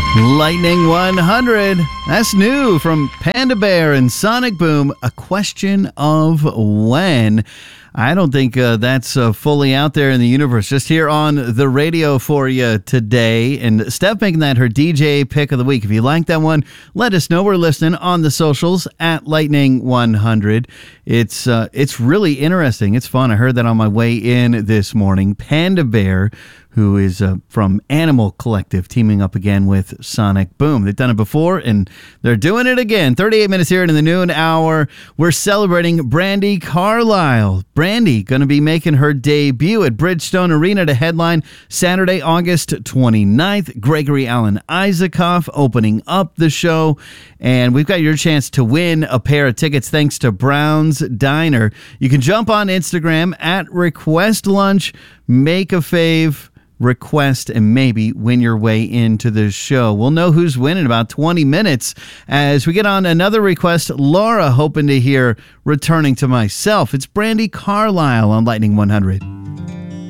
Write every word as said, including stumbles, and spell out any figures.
Lightning one hundred. That's new from Panda Bear and Sonic Boom. A question of when. I don't think uh, that's uh, fully out there in the universe. Just here on the radio for you today. And Steph making that her D J pick of the week. If you like that one, let us know. We're listening on the socials at Lightning one hundred. It's uh, it's really interesting. It's fun. I heard that on my way in this morning. Panda Bear, who is uh, from Animal Collective, teaming up again with Sonic Boom. They've done it before, and they're doing it again. thirty-eight minutes here in the noon hour. We're celebrating Brandi Carlile. Brandi going to be making her debut at Bridgestone Arena to headline Saturday, August twenty-ninth. Gregory Alan Isakov opening up the show. And we've got your chance to win a pair of tickets thanks to Brown's Diner. You can jump on Instagram at Request Lunch, make a fave, request, and maybe win your way into the show. We'll know who's winning in about twenty minutes as we get on another request. Laura hoping to hear Returning to Myself. It's Brandi Carlile on Lightning one hundred.